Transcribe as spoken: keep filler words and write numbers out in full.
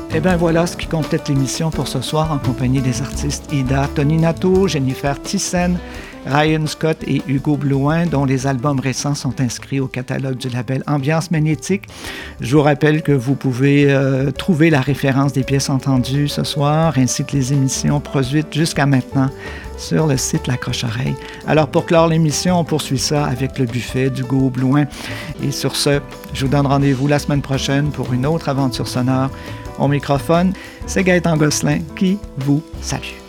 Et bien voilà ce qui complète l'émission pour ce soir en compagnie des artistes Ida Toninato, Jennifer Thyssen, Ryan Scott et Hugo Blouin, dont les albums récents sont inscrits au catalogue du label Ambiance Magnétique. Je vous rappelle que vous pouvez euh, trouver la référence des pièces entendues ce soir, ainsi que les émissions produites jusqu'à maintenant sur le site La Croche-Oreille. Alors pour clore l'émission, on poursuit ça avec le buffet d'Hugo Blouin. Et sur ce, je vous donne rendez-vous la semaine prochaine pour une autre aventure sonore. Au microphone, c'est Gaëtan Gosselin qui vous salue.